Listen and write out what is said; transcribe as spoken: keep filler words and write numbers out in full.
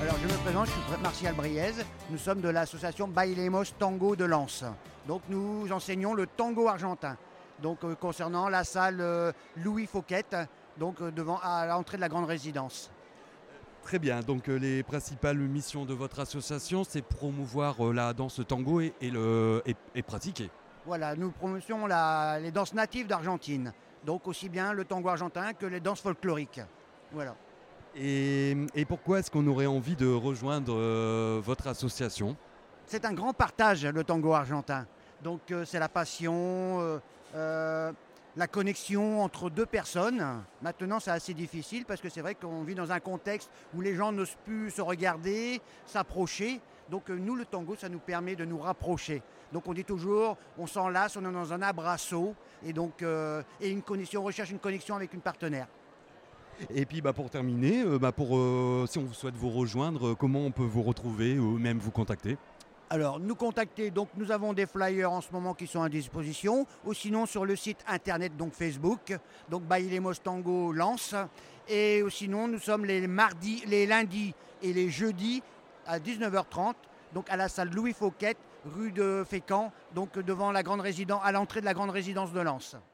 Alors je me présente, je suis Martial Briez, nous sommes de l'association Bailemos Tango de Lens. Donc nous enseignons le tango argentin. Donc euh, concernant la salle euh, Louis Fouquet, donc euh, devant à l'entrée de la grande résidence. Très bien, donc euh, les principales missions de votre association, c'est promouvoir euh, la danse tango et, et, le, et, et pratiquer. Voilà, nous promotions la- les danses natives d'Argentine. Donc aussi bien le tango argentin que les danses folkloriques. Voilà. Et, et pourquoi est-ce qu'on aurait envie de rejoindre euh, votre association? C'est un grand partage, le tango argentin. Donc euh, c'est la passion, euh, euh, la connexion entre deux personnes. Maintenant, c'est assez difficile parce que c'est vrai qu'on vit dans un contexte où les gens n'osent plus se regarder, s'approcher. Donc euh, nous, le tango, ça nous permet de nous rapprocher. Donc on dit toujours, on s'enlace, on est dans un abrasso et donc euh, et une connexion, on recherche une connexion avec une partenaire. Et puis bah, pour terminer, euh, bah, pour, euh, si on souhaite vous rejoindre, euh, comment on peut vous retrouver ou même vous contacter? Alors, nous contacter, donc nous avons des flyers en ce moment qui sont à disposition, ou sinon sur le site internet, donc Facebook, donc Bailemos Tango Lens, et ou sinon nous sommes les mardis, les lundis et les jeudis à dix-neuf heures trente, donc à la salle Louis Fouquet, rue de Fécamp, donc devant la grande résidence, à l'entrée de la grande résidence de Lens.